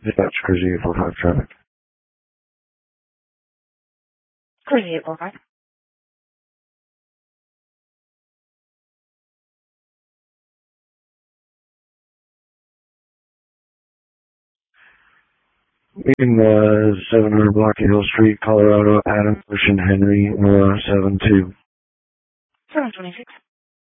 Dispatch, Cruising 845 traffic. Cruising 845. In 700 Blocky Hill Street, Colorado, Adam, Ocean, Henry, 7-2. 726.